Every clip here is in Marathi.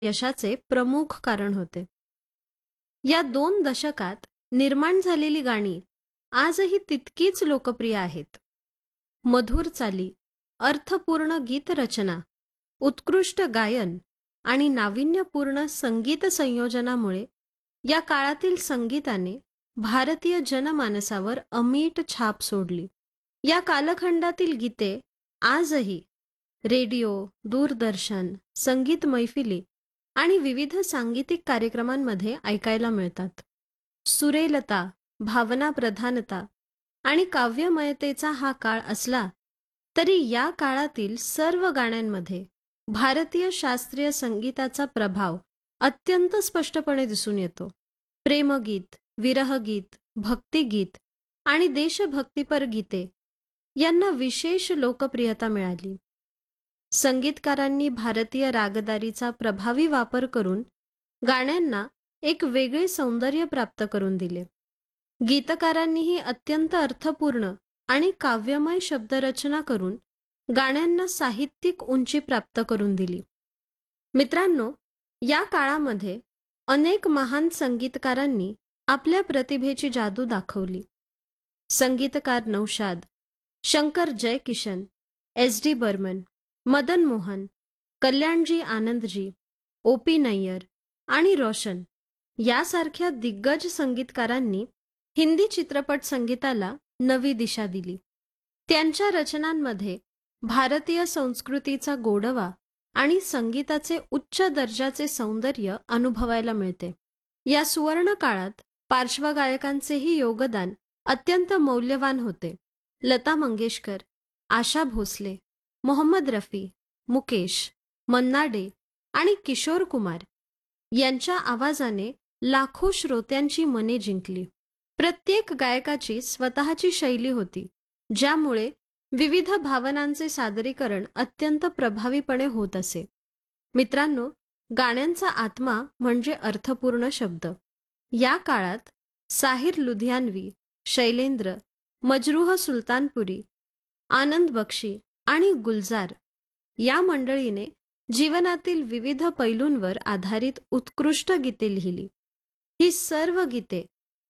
यशाचे प्रमुख कारण होते. या 2 दशकात निर्माण झालेली गाणी आजही तितकीच लोकप्रिय आहेत. मधुर चाली, अर्थपूर्ण गीतरचना, उत्कृष्ट गायन आणि नाविन्यपूर्ण संगीत संयोजनामुळे या काळातील संगीताने भारतीय जनमानसावर अमीट छाप सोडली. या कालखंडातील गीते आजही रेडिओ, दूरदर्शन, संगीत मैफिली आणि विविध सांगीतिक कार्यक्रमांमध्ये ऐकायला मिळतात. सुरेलता, भावनाप्रधानता आणि काव्यमयतेचा हा काळ असला तरी या काळातील सर्व गाण्यांमध्ये भारतीय शास्त्रीय संगीताचा प्रभाव अत्यंत स्पष्टपणे दिसून येतो. प्रेमगीत, विरहगीत, भक्तिगीत आणि देशभक्तीपर गीते यांना विशेष लोकप्रियता मिळाली. संगीतकारांनी भारतीय रागदारीचा प्रभावी वापर करून गाण्यांना एक वेगळे सौंदर्य प्राप्त करून दिले. गीतकारांनीही अत्यंत अर्थपूर्ण आणि काव्यमय शब्दरचना करून गाण्यांना साहित्यिक उंची प्राप्त करून दिली. मित्रांनो, या काळामध्ये अनेक महान संगीतकारांनी आपल्या प्रतिभेची जादू दाखवली. संगीतकार Naushad, Shankar Jaikishan, S D Burman, Madan Mohan, Kalyanji Anandji, O P Nayyar आणि रोशन यासारख्या दिग्गज संगीतकारांनी हिंदी चित्रपट संगीताला नवी दिशा दिली. त्यांच्या रचनांमध्ये भारतीय संस्कृतीचा गोडवा आणि संगीताचे उच्च दर्जाचे सौंदर्य अनुभवायला मिळते. या सुवर्ण काळात पार्श्वगायकांचेही योगदान अत्यंत मौल्यवान होते. लता मंगेशकर, आशा भोसले, मोहम्मद रफी, मुकेश, मन्ना डे आणि किशोर कुमार यांच्या आवाजाने लाखो श्रोत्यांची मने जिंकली. प्रत्येक गायकाची स्वतःची शैली होती, ज्यामुळे विविध भावनांचे सादरीकरण अत्यंत प्रभावीपणे होत असे. मित्रांनो, गाण्यांचा आत्मा म्हणजे अर्थपूर्ण शब्द. या काळात साहिर लुधियानवी, शैलेंद्र, मजरूह सुलतानपुरी, आनंद बक्षी आणि गुलजार या मंडळीने जीवनातील विविध पैलूंवर आधारित उत्कृष्ट गीते लिहिली. ही सर्व गीते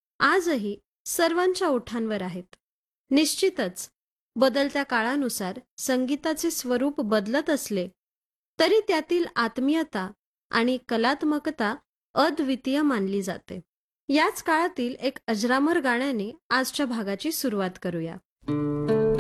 आजही सर्वांच्या ओठांवर आहेत. निश्चितच बदलत्या काळानुसार संगीताचे स्वरूप बदलत असले तरी त्यातील आत्मीयता आणि कलात्मकता अद्वितीय मानली जाते. याच काळातील एक अजरामर गाण्याने आजच्या भागाची सुरुवात करूया.